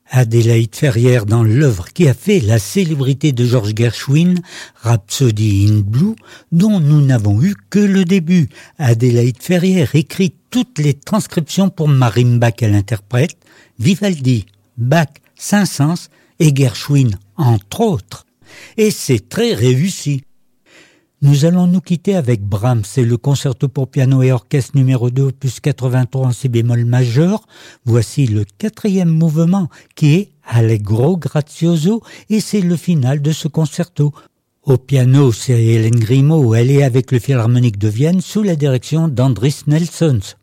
Adélaïde Ferrière dans l'œuvre qui a fait la célébrité de George Gershwin, Rhapsody in Blue, dont nous n'avons eu que le début. Adélaïde Ferrière écrit toutes les transcriptions pour marimba qu'elle interprète, Vivaldi, Bach, Saint-Saëns et Gershwin, entre autres. Et c'est très réussi. Nous allons nous quitter avec Brahms et le concerto pour piano et orchestre numéro 2 opus 83 en si bémol majeur. Voici le 4e mouvement qui est Allegro grazioso et c'est le final de ce concerto. Au piano, c'est Hélène Grimaud, elle est avec le Philharmonique de Vienne sous la direction d'Andris Nelsons.